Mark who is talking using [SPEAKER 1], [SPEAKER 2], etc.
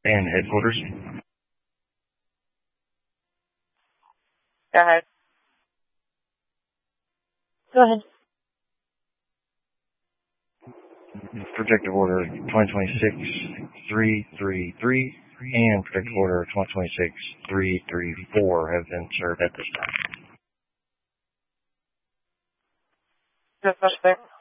[SPEAKER 1] And headquarters.
[SPEAKER 2] Go ahead. Go ahead.
[SPEAKER 1] Protective Order 2026-333 and Protective Order 2026-334 have been served at this time.
[SPEAKER 2] Good suspect.